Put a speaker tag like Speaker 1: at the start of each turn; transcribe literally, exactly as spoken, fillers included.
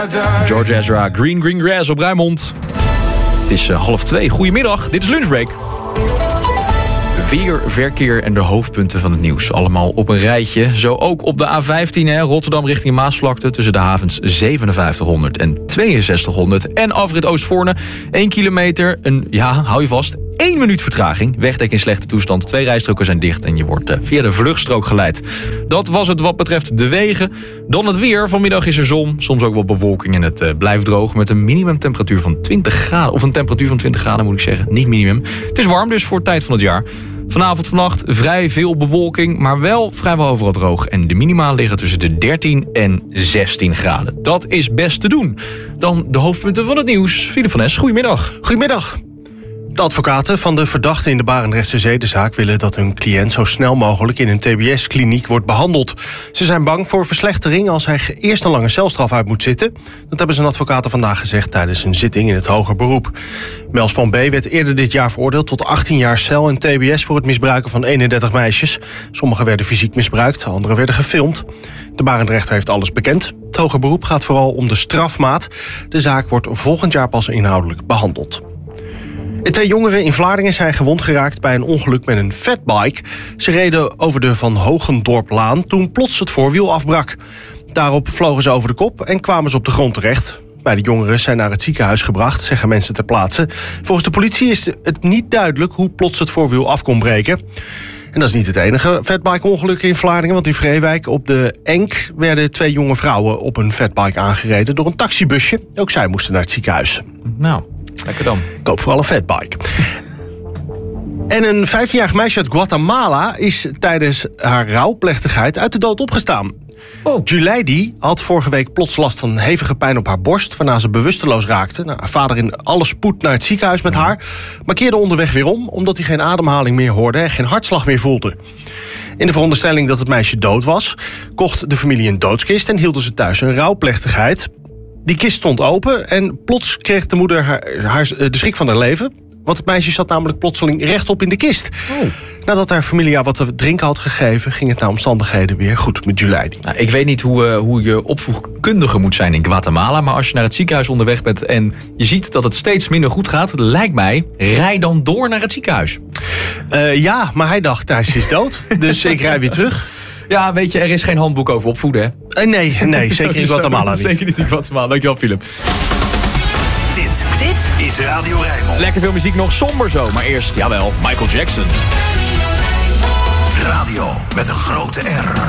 Speaker 1: George Ezra, Green Green Grass op Rijnmond. Het is uh, half twee. Goedemiddag, dit is Lunchbreak. Weer, verkeer en de hoofdpunten van het nieuws. Allemaal op een rijtje. Zo ook op de A vijftien, hè, Rotterdam richting Maasvlakte... tussen de havens zevenenvijftighonderd en tweeënzestighonderd. En afrit Oostvoorne, één kilometer. Een, ja, hou je vast, één minuut vertraging. Wegdek in slechte toestand, twee rijstroken zijn dicht... en je wordt uh, via de vluchtstrook geleid. Dat was het wat betreft de wegen. Dan het weer. Vanmiddag is er zon, soms ook wat bewolking... en het uh, blijft droog met een minimumtemperatuur van twintig graden. Of een temperatuur van twintig graden, moet ik zeggen. Niet minimum. Het is warm dus voor de tijd van het jaar. Vanavond, vannacht vrij veel bewolking, maar wel vrijwel overal droog. En de minima liggen tussen de dertien en zestien graden. Dat is best te doen. Dan de hoofdpunten van het nieuws. Philip van Es, goedemiddag.
Speaker 2: Goedemiddag. De advocaten van de verdachte in de Barendrechtse zedenzaak willen dat hun cliënt zo snel mogelijk in een T B S-kliniek wordt behandeld. Ze zijn bang voor verslechtering als hij eerst een lange celstraf uit moet zitten. Dat hebben zijn advocaten vandaag gezegd tijdens een zitting in het hoger beroep. Mels van B. werd eerder dit jaar veroordeeld tot achttien jaar cel en T B S voor het misbruiken van eenendertig meisjes. Sommigen werden fysiek misbruikt, anderen werden gefilmd. De Barendrechter heeft alles bekend. Het hoger beroep gaat vooral om de strafmaat. De zaak wordt volgend jaar pas inhoudelijk behandeld. De twee jongeren in Vlaardingen zijn gewond geraakt bij een ongeluk met een fatbike. Ze reden over de Van Hogendorplaan toen plots het voorwiel afbrak. Daarop vlogen ze over de kop en kwamen ze op de grond terecht. Beide jongeren zijn naar het ziekenhuis gebracht, zeggen mensen ter plaatse. Volgens de politie is het niet duidelijk hoe plots het voorwiel af kon breken. En dat is niet het enige fatbike-ongeluk in Vlaardingen... want in Vreewijk op de Enk werden twee jonge vrouwen op een fatbike aangereden... door een taxibusje. Ook zij moesten naar het ziekenhuis.
Speaker 1: Nou, lekker dan.
Speaker 2: Koop vooral een fatbike. En een vijftienjarig meisje uit Guatemala is tijdens haar rouwplechtigheid uit de dood opgestaan. Oh. Juleidi had vorige week plots last van hevige pijn op haar borst... waarna ze bewusteloos raakte. Nou, haar vader in alle spoed naar het ziekenhuis met haar... maar keerde onderweg weer om... omdat hij geen ademhaling meer hoorde en geen hartslag meer voelde. In de veronderstelling dat het meisje dood was... kocht de familie een doodskist en hielden ze thuis een rouwplechtigheid. Die kist stond open en plots kreeg de moeder haar, haar, de schrik van haar leven... want het meisje zat namelijk plotseling rechtop in de kist. Oh. Nadat haar familie haar wat te drinken had gegeven... ging het naar omstandigheden weer goed met Juleidi.
Speaker 1: Nou, ik weet niet hoe, uh, hoe je opvoedkundige moet zijn in Guatemala... maar als je naar het ziekenhuis onderweg bent... en je ziet dat het steeds minder goed gaat... lijkt mij, rij dan door naar het ziekenhuis.
Speaker 2: Uh, ja, maar hij dacht, Thijs is dood. Dus ik rij weer terug.
Speaker 1: Ja, weet je, er is geen handboek over opvoeden, hè?
Speaker 2: Uh, nee, nee, zeker in Guatemala niet.
Speaker 1: Zeker niet in Guatemala. Dankjewel, Philip.
Speaker 3: Dit, dit is Radio Rijnmond.
Speaker 1: Lekker veel muziek, nog somber zo. Maar eerst, jawel, Michael Jackson.
Speaker 3: Radio met een grote R.